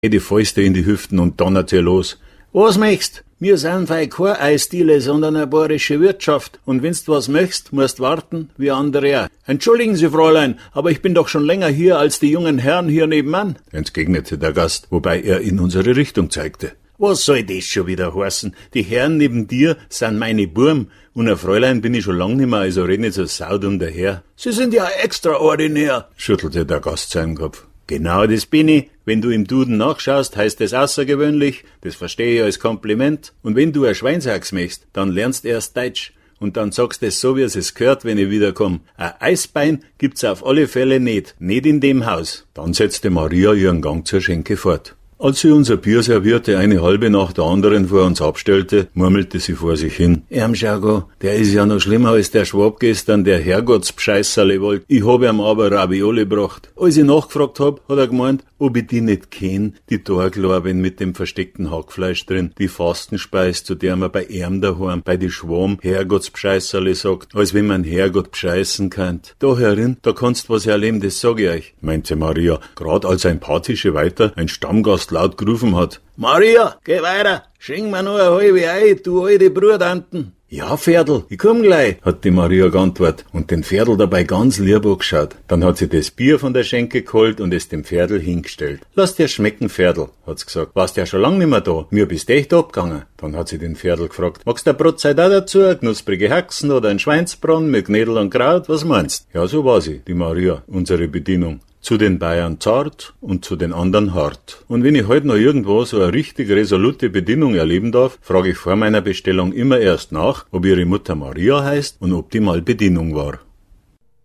die Fäuste in die Hüften und donnert ihr los. Was möchtst? Wir sind fei keine Eisdiele, sondern eine bayerische Wirtschaft. Und wenn's was möchtst, musst warten, wie andere auch. Entschuldigen Sie, Fräulein, aber ich bin doch schon länger hier als die jungen Herren hier nebenan, entgegnete der Gast, wobei er in unsere Richtung zeigte. Was soll das schon wieder heißen? Die Herren neben dir sind meine Burm, und ein Fräulein bin ich schon lang nimmer, also red nicht so saudumm daher. Sie sind ja extraordinär, schüttelte der Gast seinen Kopf. Genau das bin ich. Wenn du im Duden nachschaust, heißt das außergewöhnlich, das verstehe ich als Kompliment. Und wenn du ein Schweinshax möchtest, dann lernst erst Deutsch. Und dann sagst es so, wie es gehört, wenn ich wiederkomme. Ein Eisbein gibt's auf alle Fälle nicht in dem Haus. Dann setzte Maria ihren Gang zur Schenke fort. Als sie unser Bier servierte, eine halbe nach der anderen vor uns abstellte, murmelte sie vor sich hin. Schaugo, der ist ja noch schlimmer als der Schwab gestern, der Herrgottsbescheisserle wollt. Ich hab ihm aber Ravioli gebracht. Als ich nachgefragt hab, hat er gemeint, ob ich die nicht kenn, die Torglauben mit dem versteckten Hackfleisch drin, die Fastenspeis, zu der man bei ihm daheim, bei die Schwam Herrgottsbescheisserle sagt, als wenn man Herrgott bescheißen könnt. Da herin, da kannst was erleben, das sag ich euch, meinte Maria, grad als ein paar Tische weiter ein Stammgast laut gerufen hat. Maria, geh weiter, schenk mir noch eine halbe Ei, du alte Brudanten. Ja, Pferdl, ich komm gleich, hat die Maria geantwortet und den Pferdl dabei ganz lieb angeschaut. Dann hat sie das Bier von der Schenke geholt und es dem Pferdl hingestellt. Lass dir schmecken, Pferdl, hat's gesagt. Warst ja schon lang nimmer da, mir bist echt abgegangen. Dann hat sie den Pferdl gefragt, magst du eine Brotzeit auch dazu, knusprige Haxen oder ein Schweinsbraten mit Knädel und Kraut, was meinst? Ja, so war sie, die Maria, unsere Bedienung. Zu den Bayern zart und zu den anderen hart. Und wenn ich heute noch irgendwo so eine richtig resolute Bedienung erleben darf, frage ich vor meiner Bestellung immer erst nach, ob ihre Mutter Maria heißt und ob die mal Bedienung war.